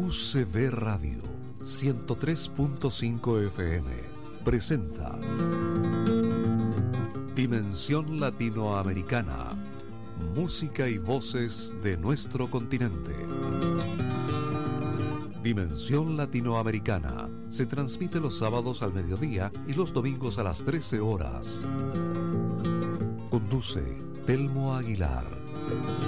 UCB Radio 103.5 FM presenta Dimensión Latinoamericana, música y voces de nuestro continente. Dimensión Latinoamericana se transmite los sábados al mediodía y los domingos a las 13 horas. Conduce Telmo Aguilar.